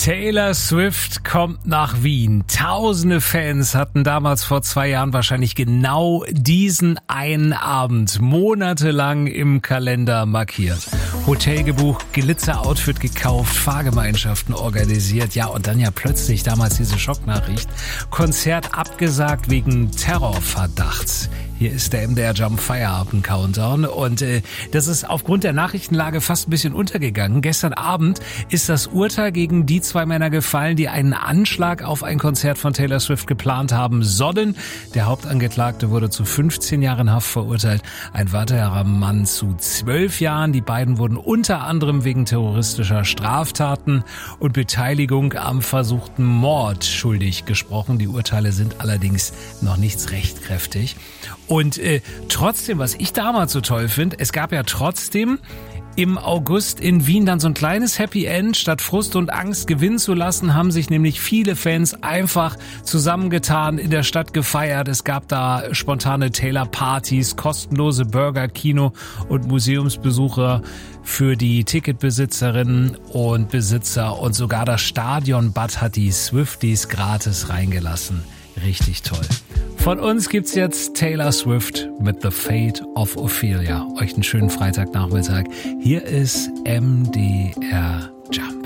Taylor Swift kommt nach Wien. Tausende Fans hatten damals vor 2 Jahren wahrscheinlich genau diesen einen Abend monatelang im Kalender markiert. Hotel gebucht, Glitzer-Outfit gekauft, Fahrgemeinschaften organisiert. Ja, und dann ja plötzlich damals diese Schocknachricht. Konzert abgesagt wegen Terrorverdachts. Hier ist der MDR Jump Feierabend Countdown und das ist aufgrund der Nachrichtenlage fast ein bisschen untergegangen. Gestern Abend ist das Urteil gegen die 2 Männer gefallen, die einen Anschlag auf ein Konzert von Taylor Swift geplant haben sollen. Der Hauptangeklagte wurde zu 15 Jahren Haft verurteilt, ein weiterer Mann zu 12 Jahren. Die beiden wurden unter anderem wegen terroristischer Straftaten und Beteiligung am versuchten Mord schuldig gesprochen. Die Urteile sind allerdings noch nicht rechtskräftig. Und trotzdem, was ich damals so toll finde, es gab ja trotzdem im August in Wien dann so ein kleines Happy End. Statt Frust und Angst gewinnen zu lassen, haben sich nämlich viele Fans einfach zusammengetan, in der Stadt gefeiert. Es gab da spontane Taylor-Partys, kostenlose Burger, Kino- und Museumsbesucher für die Ticketbesitzerinnen und Besitzer. Und sogar das Stadionbad hat die Swifties gratis reingelassen. Richtig toll. Von uns gibt's jetzt Taylor Swift mit The Fate of Ophelia. Euch einen schönen Freitagnachmittag. Hier ist MDR Jump.